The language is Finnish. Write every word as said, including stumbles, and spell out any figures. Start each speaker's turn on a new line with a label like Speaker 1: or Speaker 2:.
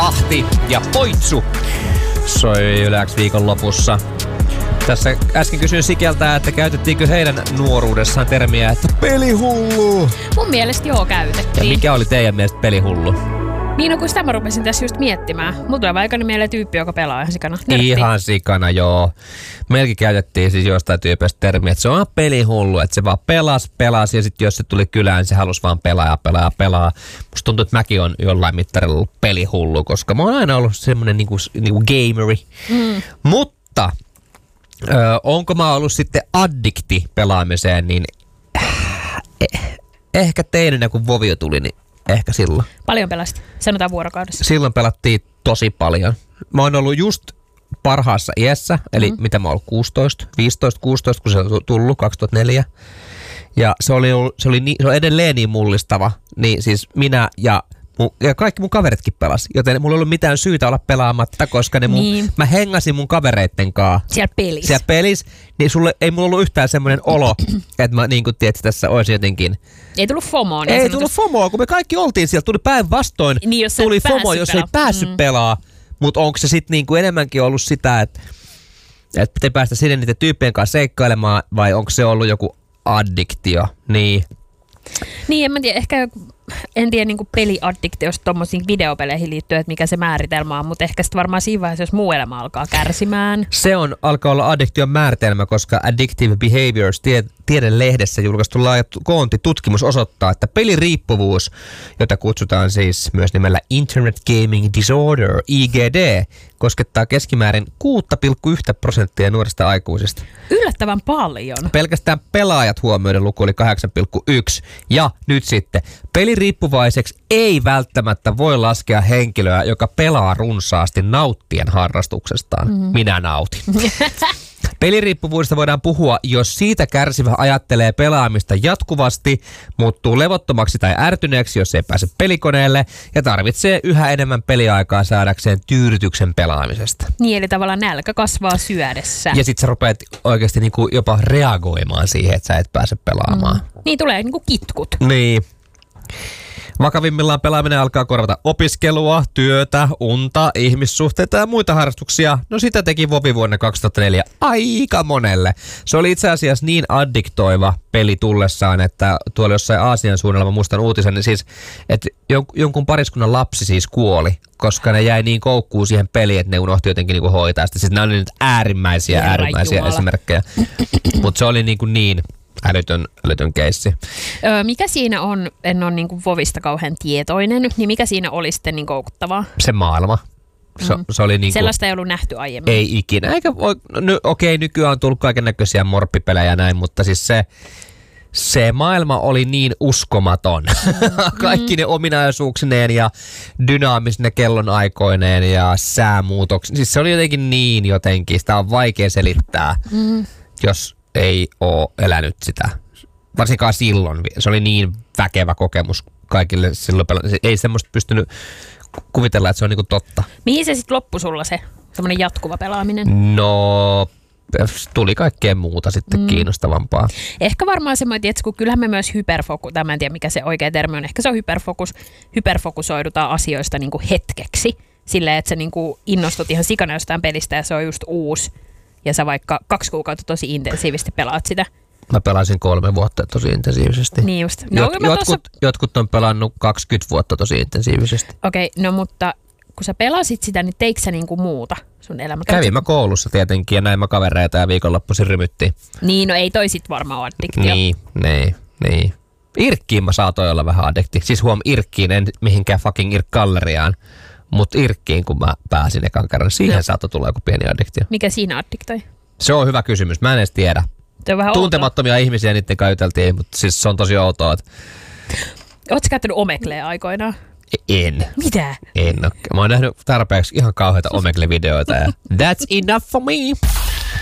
Speaker 1: Ahti ja Poitsu soi Yle X viikonlopussa. Tässä äsken kysyin Sikeltä, että käytettiinkö heidän nuoruudessaan termiä, että pelihullu.
Speaker 2: Mun mielestä joo käytettiin.
Speaker 1: Ja mikä oli teidän mielestä pelihullu?
Speaker 2: Niin, no kun sitä mä rupesin tässä just miettimään. Mulla tulee vaikka mieleen tyyppi, joka pelaa ihan sikana. Nörtti.
Speaker 1: Ihan sikana, joo. Meilläkin käytettiin siis jostain tyypistä termiä, että se on pelihullu, että se vaan pelas, pelas ja sitten jos se tuli kylään, niin se halusi vaan pelaa ja pelaa ja pelaa. Musta tuntuu, että mäkin on jollain mittarilla ollut pelihullu, koska mä oon aina ollut semmonen niinku, niinku gameri. Mm. Mutta ö, onko mä ollut sitten addikti pelaamiseen, niin eh, ehkä teinenä kun Vovio tuli, niin ehkä silloin.
Speaker 2: Paljon pelasti, sanotaan vuorokaudessa.
Speaker 1: Silloin pelattiin tosi paljon. Mä oon ollut just parhaassa iässä, eli mm-hmm. mitä mä oon ollut, kuusitoista, viisitoista, kuusitoista, kun se on tullut, kaksituhattaneljä. Ja se oli, se oli niin, se on edelleen niin mullistava, niin siis minä ja, mun, ja kaikki mun kaveritkin pelas. Joten mulla ei ollut mitään syytä olla pelaamatta, koska ne mun, niin. mä hengasin mun kavereitten kanssa.
Speaker 2: Siellä pelissä.
Speaker 1: Siellä pelissä, niin sulle ei mulla ollut yhtään semmoinen olo, että mä niin kuin tiedät, tässä olisi jotenkin.
Speaker 2: Ei tullut FOMOa. Niin
Speaker 1: ei tullut FOMOa, kun me kaikki oltiin siellä. Tuli päinvastoin,
Speaker 2: niin,
Speaker 1: tuli FOMO, jos pelaa. Ei päässyt mm. pelaa. Mutta onko se sitten niinku enemmänkin ollut sitä, että et te päästä sinne niiden tyyppien kanssa seikkailemaan, vai onko se ollut joku addiktio? Niin.
Speaker 2: Niin, en mä tiedä. Ehkä en tiedä niin peliaddiktiosta tommosiin videopeleihin liittyen, että mikä se määritelmä on, mutta ehkä sitten varmaan siinä vaiheessa, jos muu elämä alkaa kärsimään.
Speaker 1: Se on, alkaa olla addiktion määritelmä, koska Addictive Behaviors tie, tiedelehdessä julkaistu laaja koontitutkimus osoittaa, että peliriippuvuus, jota kutsutaan siis myös nimellä Internet Gaming Disorder, I G D, koskettaa keskimäärin kuusi pilkku yksi prosenttia nuorista aikuisista.
Speaker 2: Yllättävän paljon.
Speaker 1: Pelkästään pelaajat huomioiden luku oli kahdeksan pilkku yksi. Ja nyt sitten, peliriippuvaiseksi ei välttämättä voi laskea henkilöä, joka pelaa runsaasti nauttien harrastuksestaan. Mm-hmm. Minä nautin. Peliriippuvuudesta voidaan puhua, jos siitä kärsivä ajattelee pelaamista jatkuvasti, muuttuu levottomaksi tai ärtyneeksi, jos ei pääse pelikoneelle ja tarvitsee yhä enemmän peliaikaa saadakseen tyydytyksen pelaamisesta.
Speaker 2: Niin, eli tavallaan nälkä kasvaa syödessä.
Speaker 1: Ja sit sä rupeat oikeasti niinku jopa reagoimaan siihen, että sä et pääse pelaamaan.
Speaker 2: Mm. Niin tulee niinku kitkut.
Speaker 1: Niin. Vakavimmillaan pelaaminen alkaa korvata opiskelua, työtä, unta, ihmissuhteita ja muita harrastuksia. No sitä teki Vovi vuonna kaksituhattaneljä aika monelle. Se oli itse asiassa niin addiktoiva peli tullessaan, että tuolla jossain Aasian suunnalla, mä muistan uutisen, niin siis, että jonkun pariskunnan lapsi siis kuoli, koska ne jäi niin koukkuun siihen peliin, että ne unohti jotenkin niinku hoitaa sitä. Siis nämä oli nyt äärimmäisiä, Herra äärimmäisiä Jumala. esimerkkejä. Mutta se oli niinku niin... Älytön, älytön keissi.
Speaker 2: Öö, mikä siinä on, en ole niin kuin Vovista kauhean tietoinen, niin mikä siinä oli sitten niin koukuttavaa?
Speaker 1: Se maailma. Se, mm. se oli niin kuin,
Speaker 2: sellaista ei ollut nähty aiemmin.
Speaker 1: Ei ikinä. Eikä, no, okei, nykyään on tullut kaiken näköisiä morppipelejä ja näin, mutta siis se, se maailma oli niin uskomaton. Kaikki ne ominaisuuksineen ja dynaamisine kellonaikoineen ja säämuutoksineen. Siis se oli jotenkin niin jotenkin, sitä on vaikea selittää, mm. jos... ei ole elänyt sitä. Varsinkaan silloin. Se oli niin väkevä kokemus kaikille silloin. Ei semmoista pystynyt kuvitella, että se on niinku totta.
Speaker 2: Mihin se sitten loppui sulla se semmoinen jatkuva pelaaminen?
Speaker 1: No, tuli kaikkea muuta sitten mm. kiinnostavampaa.
Speaker 2: Ehkä varmaan semmoinen, että kun kyllähän me myös hyperfokus, tämä en tiedä mikä se oikea termi on, ehkä se on hyperfokus, hyperfokusoidutaan asioista niinku hetkeksi. Silleen, että sä niinku innostut ihan sikana jostain pelistä ja se on just uusi. Ja sä vaikka kaksi kuukautta tosi intensiivisesti pelaat sitä.
Speaker 1: Mä pelasin kolme vuotta tosi intensiivisesti.
Speaker 2: Niin just. No,
Speaker 1: Jot, jotkut,
Speaker 2: tossa...
Speaker 1: jotkut on pelannut kaksikymmentä vuotta tosi intensiivisesti.
Speaker 2: Okei, okay, no mutta kun sä pelasit sitä, niin teikö sä niinku muuta sun elämä?
Speaker 1: Kävin mä koulussa tietenkin ja näin mä kavereita ja viikonloppuisin rymyttiin.
Speaker 2: Niin, no ei toi sit varmaan ole addiktio.
Speaker 1: Niin, niin, niin. Irkkiin mä saatoin olla vähän addikti. Siis huom, Irkkiin, en mihinkään fucking Irk-galleriaan. Mutta Irkkiin, kun mä pääsin ekan kerran, siihen no. saattoi tulla joku pieni addiktio.
Speaker 2: Mikä siinä addiktoi?
Speaker 1: Se on hyvä kysymys. Mä en edes tiedä. Tuntemattomia outoa. Ihmisiä niiden kanssa juteltiin, mutta siis se on tosi outoa. Että...
Speaker 2: Ootko käyttänyt Omegleä aikoinaan?
Speaker 1: En.
Speaker 2: Mitä?
Speaker 1: En ole. Mä oon nähnyt tarpeeksi ihan kauheita Omegle-videoita ja that's enough for me.